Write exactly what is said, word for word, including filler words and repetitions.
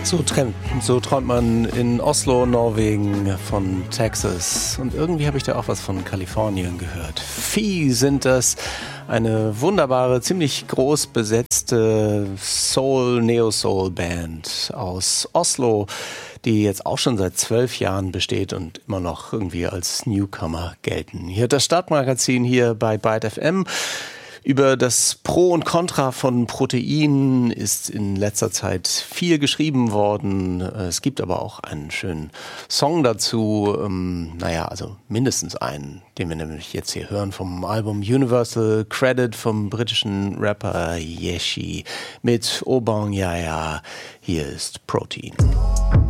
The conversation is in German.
So träumt, so träumt man in Oslo, Norwegen, von Texas. Und irgendwie habe ich da auch was von Kalifornien gehört. Fee sind das, eine wunderbare, ziemlich groß besetzte Soul-Neo-Soul-Band aus Oslo, die jetzt auch schon seit zwölf Jahren besteht und immer noch irgendwie als Newcomer gelten. Hier das Startmagazin hier bei Byte F M. Über das Pro und Contra von Protein ist in letzter Zeit viel geschrieben worden. Es gibt aber auch einen schönen Song dazu. Ähm, naja, also mindestens einen, den wir nämlich jetzt hier hören vom Album Universal Credit vom britischen Rapper Yeshi mit Obong Yaya. Hier ist Protein.